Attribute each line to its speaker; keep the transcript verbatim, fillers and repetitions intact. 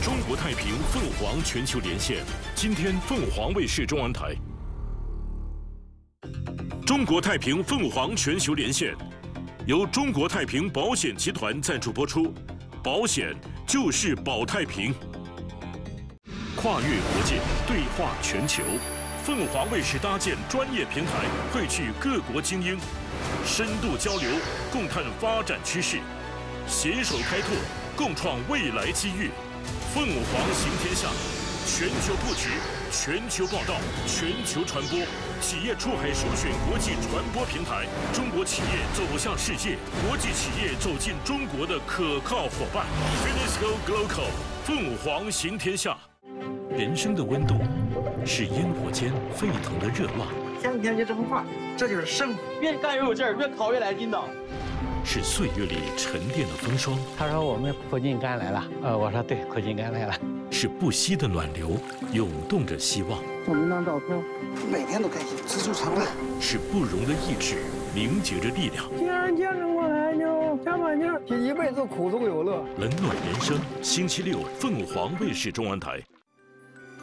Speaker 1: 中国太平凤凰全球连线，今天凤凰卫视中文台。中国太平凤凰全球连线，由中国太平保险集团赞助播出，保险就是保太平。跨越国界，对话全球，凤凰卫视搭建专业平台，汇聚各国精英，深度交流，共探发展趋势，携手开拓，共创未来机遇。凤凰行天下，全球布局，全球报道，全球传播，企业出海首选国际传播平台，中国企业走向世界，国际企业走进中国的可靠伙伴。Finisco Global， 凤凰行天下。人生的温度是烟火间沸腾的热浪，
Speaker 2: 前几天就这么话，这就是生活。
Speaker 3: 越干越有劲儿，越烤越来劲道。
Speaker 1: 是岁月里沉淀的风霜。
Speaker 4: 他说我们苦尽甘来了，呃，我说对，苦尽甘来了。
Speaker 1: 是不息的暖流，涌动着希望。
Speaker 2: 我们当照片，每天都开心，知足常乐。
Speaker 1: 是不容的意志，凝结着力量。
Speaker 5: 既然坚持过来，就加把劲儿，这一辈子苦中有乐。
Speaker 1: 冷暖人生，星期六凤凰卫视中文台。